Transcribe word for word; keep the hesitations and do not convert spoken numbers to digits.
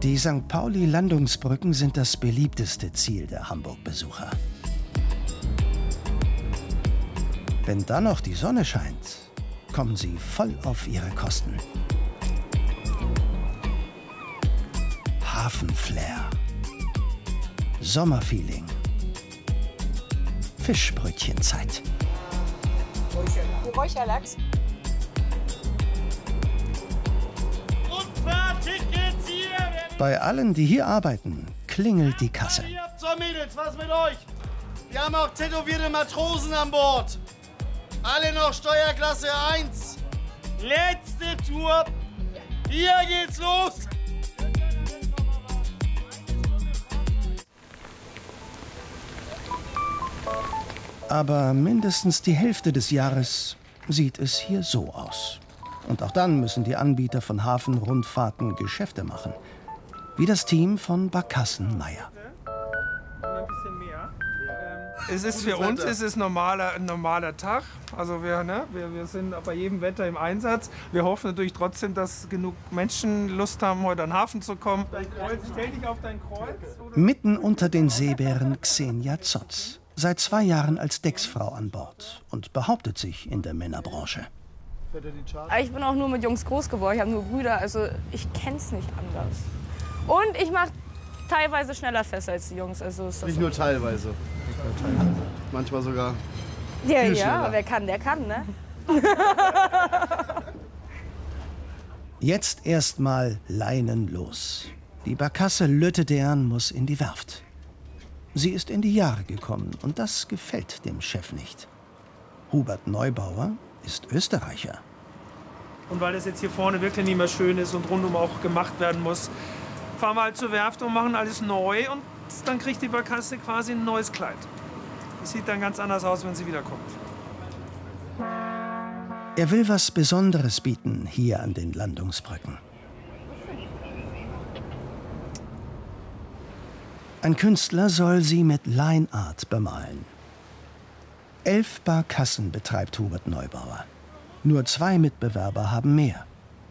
Die Sankt Pauli-Landungsbrücken sind das beliebteste Ziel der Hamburg-Besucher. Wenn dann noch die Sonne scheint, kommen sie voll auf ihre Kosten. Hafenflair, Sommerfeeling, Fischbrötchenzeit. Räucherlachs. Bei allen, die hier arbeiten, klingelt die Kasse. So Mädels, was mit euch? Wir haben auch tätowierte Matrosen an Bord. Alle noch Steuerklasse eins. Letzte Tour. Hier geht's los. Aber mindestens die Hälfte des Jahres sieht es hier so aus. Und auch dann müssen die Anbieter von Hafenrundfahrten Geschäfte machen. Wie das Team von Barkassen-Meyer. Es ist für uns ist es normaler, ein normaler Tag. Also wir, ne, wir, wir sind bei jedem Wetter im Einsatz. Wir hoffen natürlich trotzdem, dass genug Menschen Lust haben, heute an den Hafen zu kommen. Dein Kreuz, stell dich auf dein Kreuz. Oder? Mitten unter den Seebären Xenia Zotz. Seit zwei Jahren als Decksfrau an Bord und behauptet sich in der Männerbranche. Ich bin auch nur mit Jungs groß geworden. Ich habe nur Brüder, also ich kenn's nicht anders. Und ich mache teilweise schneller fest als die Jungs. Also ist das Nicht nur teilweise. Nicht nur teilweise. Manchmal sogar. Ja, viel ja, schneller. wer kann, der kann, ne? Jetzt erstmal Leinen los. Die Barkasse Lüttedern muss in die Werft. Sie ist in die Jahre gekommen und das gefällt dem Chef nicht. Hubert Neubauer ist Österreicher. Und weil das jetzt hier vorne wirklich nicht mehr schön ist und rundum auch gemacht werden muss, fahren wir halt zur Werft und machen alles neu und dann kriegt die Barkasse quasi ein neues Kleid. Das sieht dann ganz anders aus, wenn sie wiederkommt. Er will was Besonderes bieten hier an den Landungsbrücken. Ein Künstler soll sie mit Line Art bemalen. Elf Barkassen betreibt Hubert Neubauer. Nur zwei Mitbewerber haben mehr.